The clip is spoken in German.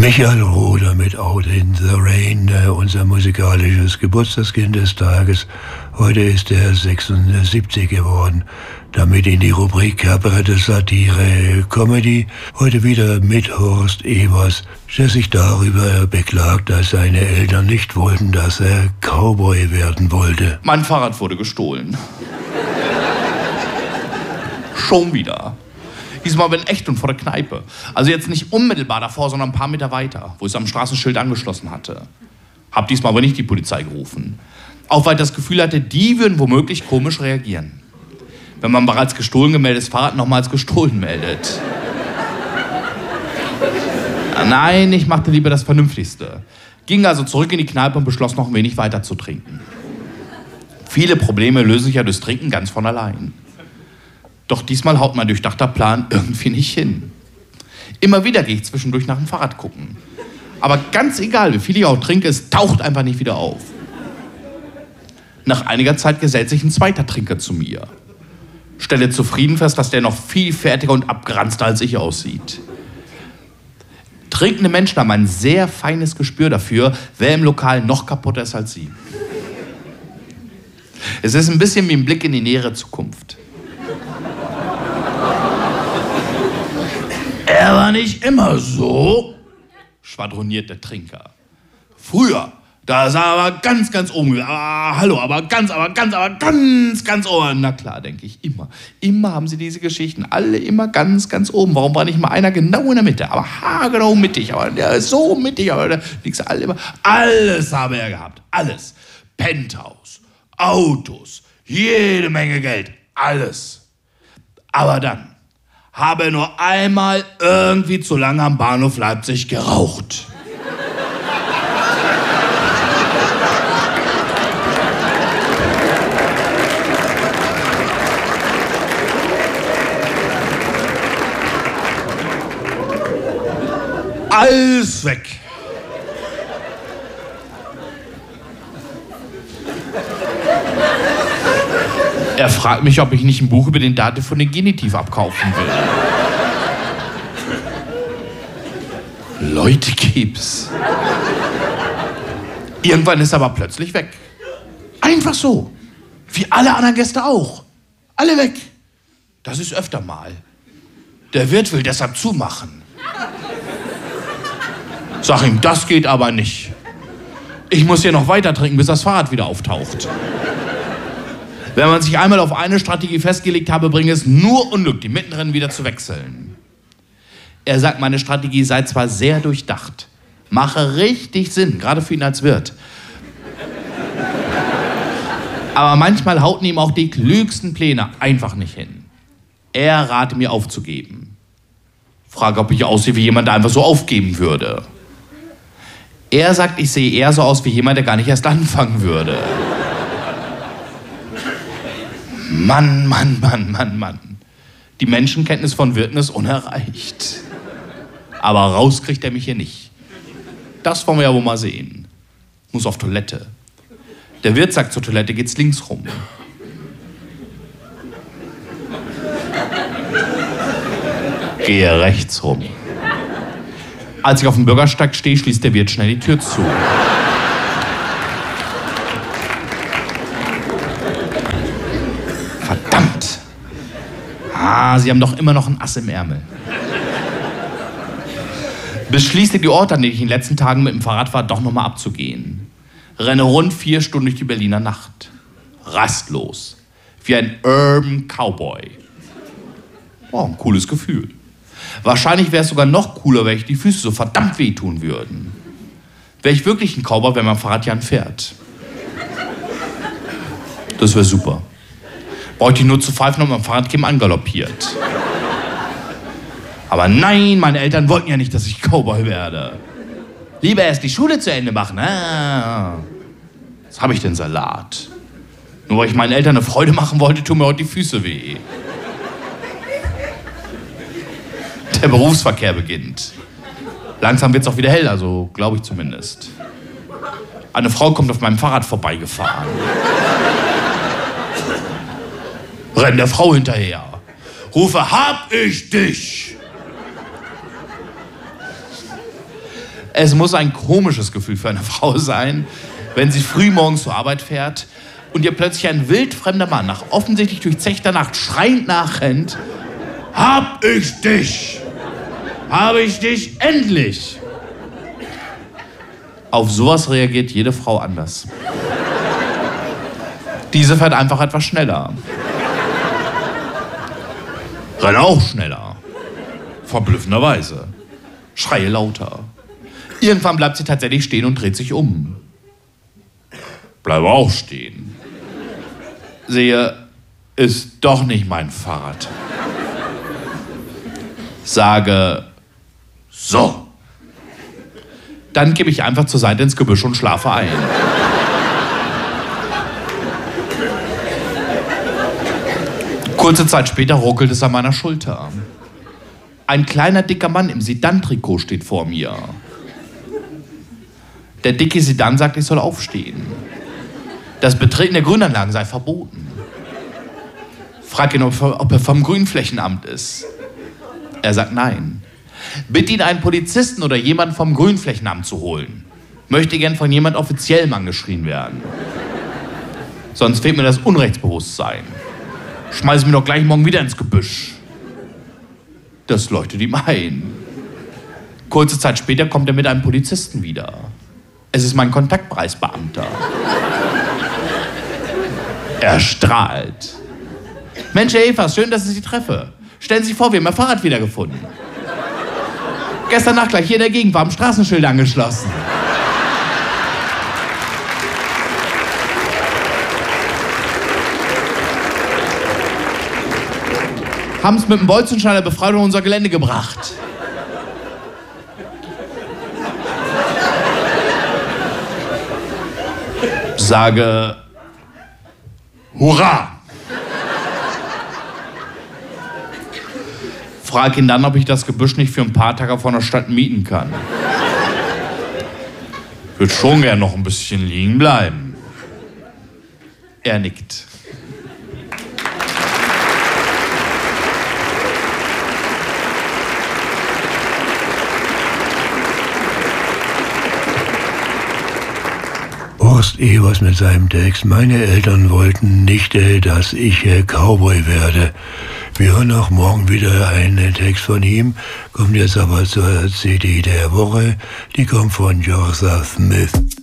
Michael Roder mit Out in the Rain, unser musikalisches Geburtstagskind des Tages. Heute ist er 76 geworden. Damit in die Rubrik Kabarett, Satire, Comedy. Heute wieder mit Horst Evers, der sich darüber beklagt, dass seine Eltern nicht wollten, dass er Cowboy werden wollte. Mein Fahrrad wurde gestohlen. Schon wieder. Diesmal bin ich echt und vor der Kneipe. Also jetzt nicht unmittelbar davor, sondern ein paar Meter weiter, wo ich es am Straßenschild angeschlossen hatte. Hab diesmal aber nicht die Polizei gerufen. Auch weil ich das Gefühl hatte, die würden womöglich komisch reagieren. Wenn man bereits gestohlen gemeldetes Fahrrad nochmals gestohlen meldet. Nein, ich machte lieber das Vernünftigste. Ging also zurück in die Kneipe und beschloss, noch ein wenig weiter zu trinken. Viele Probleme lösen sich ja durchs Trinken ganz von allein. Doch diesmal haut mein durchdachter Plan irgendwie nicht hin. Immer wieder gehe ich zwischendurch nach dem Fahrrad gucken. Aber ganz egal, wie viel ich auch trinke, es taucht einfach nicht wieder auf. Nach einiger Zeit gesellt sich ein zweiter Trinker zu mir. Stelle zufrieden fest, dass der noch viel fertiger und abgeranzter als ich aussieht. Trinkende Menschen haben ein sehr feines Gespür dafür, wer im Lokal noch kaputter ist als sie. Es ist ein bisschen wie ein Blick in die nähere Zukunft. Er war nicht immer so, schwadroniert der Trinker. Früher, da sah er aber ganz oben. Aber ganz oben. Na klar, denke ich, immer. Immer haben sie diese Geschichten. Alle immer ganz oben. Warum war nicht mal einer genau in der Mitte? Aber haargenau mittig. Aber der ist so mittig. Aber da liegst du alle immer. Alles habe er gehabt. Alles. Penthouse, Autos, jede Menge Geld. Alles. Aber dann habe er nur einmal irgendwie zu lange am Bahnhof Leipzig geraucht. Alles weg. Er fragt mich, ob ich nicht ein Buch über den Dativ von den Genitiv abkaufen will. Leute gibt's. Irgendwann ist er aber plötzlich weg. Einfach so. Wie alle anderen Gäste auch. Alle weg. Das ist öfter mal. Der Wirt will deshalb zumachen. Sag ihm, das geht aber nicht. Ich muss hier noch weiter trinken, bis das Fahrrad wieder auftaucht. Wenn man sich einmal auf eine Strategie festgelegt habe, bringe es nur Unglück, die mittendrin wieder zu wechseln. Er sagt, meine Strategie sei zwar sehr durchdacht, mache richtig Sinn, gerade für ihn als Wirt. Aber manchmal hauten ihm auch die klügsten Pläne einfach nicht hin. Er rate mir aufzugeben. Frage, ob ich aussehe wie jemand, der einfach so aufgeben würde. Er sagt, ich sehe eher so aus wie jemand, der gar nicht erst anfangen würde. Mann. Die Menschenkenntnis von Wirten ist unerreicht. Aber raus kriegt er mich hier nicht. Das wollen wir ja wohl mal sehen. Muss auf Toilette. Der Wirt sagt, zur Toilette geht's links rum. Gehe rechts rum. Als ich auf dem Bürgersteig stehe, schließt der Wirt schnell die Tür zu. Verdammt! Sie haben doch immer noch ein Ass im Ärmel. Beschließe die Orte, an denen ich in den letzten Tagen mit dem Fahrrad war, doch nochmal abzugehen. Renne rund 4 Stunden durch die Berliner Nacht. Rastlos. Wie ein Urban Cowboy. Oh, ein cooles Gefühl. Wahrscheinlich wäre es sogar noch cooler, wenn ich die Füße so verdammt wehtun würden. Wäre ich wirklich ein Cowboy, wenn mein Fahrrad ja fährt. Das wäre super. Bräuchte ich nur zu pfeifen und mein Fahrrad käme angaloppiert. Aber nein, meine Eltern wollten ja nicht, dass ich Cowboy werde. Lieber erst die Schule zu Ende machen. Was habe ich denn Salat? Nur weil ich meinen Eltern eine Freude machen wollte, tun mir heute die Füße weh. Der Berufsverkehr beginnt. Langsam wird's auch wieder hell, also glaube ich zumindest. Eine Frau kommt auf meinem Fahrrad vorbeigefahren. Renn der Frau hinterher. Rufe, hab ich dich! Es muss ein komisches Gefühl für eine Frau sein, wenn sie früh morgens zur Arbeit fährt und ihr plötzlich ein wildfremder Mann nach offensichtlich durchzechter Nacht schreiend nachrennt. Hab ich dich! Habe ich dich endlich! Auf sowas reagiert jede Frau anders. Diese fährt einfach etwas schneller. Renn auch schneller. Verblüffenderweise. Schreie lauter. Irgendwann bleibt sie tatsächlich stehen und dreht sich um. Bleibe auch stehen. Sehe, ist doch nicht mein Fahrrad. Sage, so. Dann gebe ich einfach zur Seite ins Gebüsch und schlafe ein. Kurze Zeit später ruckelt es an meiner Schulter. Ein kleiner, dicker Mann im Sedan-Trikot steht vor mir. Der dicke Sedan sagt, ich soll aufstehen. Das Betreten der Grünanlagen sei verboten. Frag ihn, ob er vom Grünflächenamt ist. Er sagt nein. Bitte ihn einen Polizisten oder jemanden vom Grünflächenamt zu holen. Möchte gern von jemand Offiziellem angeschrien werden. Sonst fehlt mir das Unrechtsbewusstsein. Schmeiß mich doch gleich morgen wieder ins Gebüsch. Das leuchtet ihm ein. Kurze Zeit später kommt er mit einem Polizisten wieder. Es ist mein Kontaktpreisbeamter. Er strahlt. Mensch, Herr Evers, schön, dass ich Sie treffe. Stellen Sie sich vor, wir haben Ihr Fahrrad wiedergefunden. Gestern Nacht gleich hier in der Gegend war am Straßenschild angeschlossen. Haben es mit dem Bolzenschneider befreit und unser Gelände gebracht. Sage, Hurra! Frag ihn dann, ob ich das Gebüsch nicht für ein paar Tage von der Stadt mieten kann. Würde schon gern noch ein bisschen liegen bleiben. Er nickt. Horst Evers mit seinem Text. Meine Eltern wollten nicht, dass ich Cowboy werde. Wir hören auch morgen wieder einen Text von ihm. Kommt jetzt aber zur CD der Woche. Die kommt von Joseph Smith.